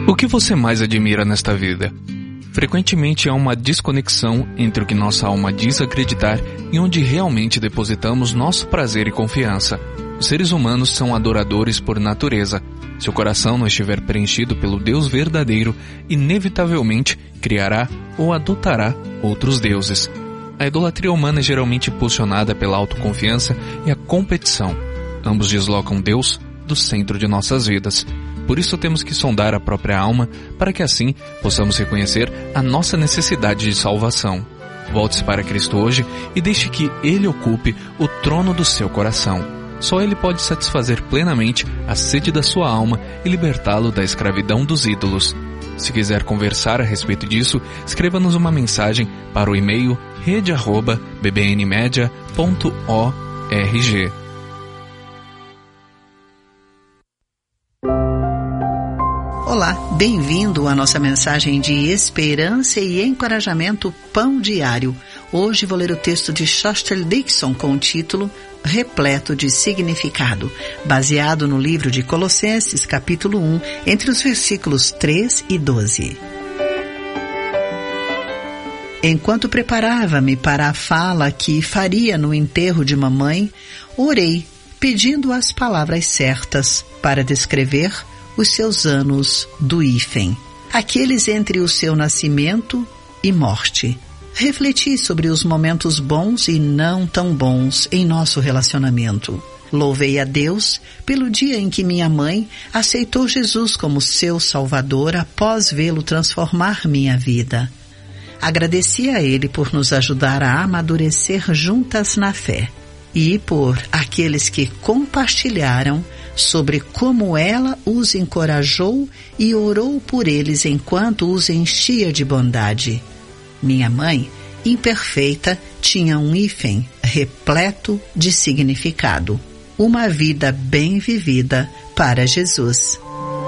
O que você mais admira nesta vida? Frequentemente há uma desconexão entre o que nossa alma diz acreditar e onde realmente depositamos nosso prazer e confiança. Os seres humanos são adoradores por natureza. Se o coração não estiver preenchido pelo Deus verdadeiro, inevitavelmente criará ou adotará outros deuses. A idolatria humana é geralmente impulsionada pela autoconfiança e a competição. Ambos deslocam Deus do centro de nossas vidas. Por isso temos que sondar a própria alma para que assim possamos reconhecer a nossa necessidade de salvação. Volte-se para Cristo hoje e deixe que Ele ocupe o trono do seu coração. Só Ele pode satisfazer plenamente a sede da sua alma e libertá-lo da escravidão dos ídolos. Se quiser conversar a respeito disso, escreva-nos uma mensagem para o e-mail rede@bbnmedia.org. Olá, bem-vindo à nossa mensagem de esperança e encorajamento Pão Diário. Hoje vou ler o texto de Shostel Dixon com o título Repleto de Significado, baseado no livro de Colossenses, capítulo 1, entre os versículos 3 e 12. Enquanto preparava-me para a fala que faria no enterro de mamãe, orei, pedindo as palavras certas para descrever os seus anos do hífen, aqueles entre o seu nascimento e morte. Refleti sobre os momentos bons e não tão bons em nosso relacionamento. Louvei a Deus pelo dia em que minha mãe aceitou Jesus como seu Salvador após vê-lo transformar minha vida. Agradeci a Ele por nos ajudar a amadurecer juntas na fé e por aqueles que compartilharam sobre como ela os encorajou e orou por eles enquanto os enchia de bondade. Minha mãe, imperfeita, tinha um hífen repleto de significado. Uma vida bem vivida para Jesus.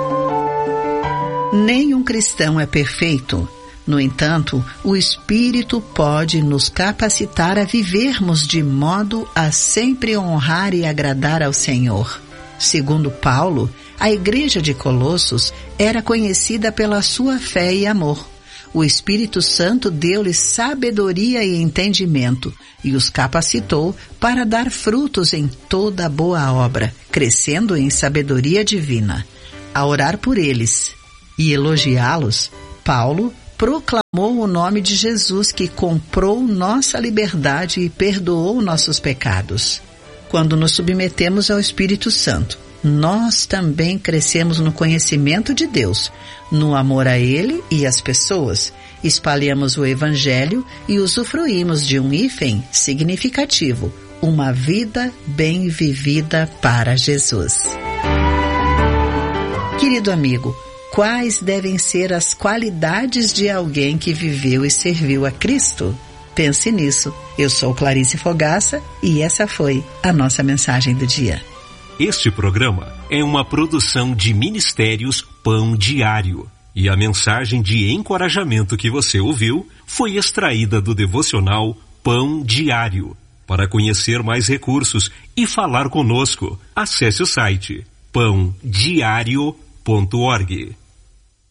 Nenhum cristão é perfeito. No entanto, o Espírito pode nos capacitar a vivermos de modo a sempre honrar e agradar ao Senhor. Segundo Paulo, a igreja de Colossos era conhecida pela sua fé e amor. O Espírito Santo deu-lhes sabedoria e entendimento e os capacitou para dar frutos em toda boa obra, crescendo em sabedoria divina. Ao orar por eles e elogiá-los, Paulo proclamou o nome de Jesus que comprou nossa liberdade e perdoou nossos pecados. Quando nos submetemos ao Espírito Santo, nós também crescemos no conhecimento de Deus, no amor a Ele e às pessoas, espalhamos o Evangelho e usufruímos de um hífen significativo, uma vida bem vivida para Jesus. Querido amigo, quais devem ser as qualidades de alguém que viveu e serviu a Cristo? Pense nisso. Eu sou Clarice Fogaça e essa foi a nossa mensagem do dia. Este programa é uma produção de Ministérios Pão Diário e a mensagem de encorajamento que você ouviu foi extraída do devocional Pão Diário. Para conhecer mais recursos e falar conosco, acesse o site pãodiario.org.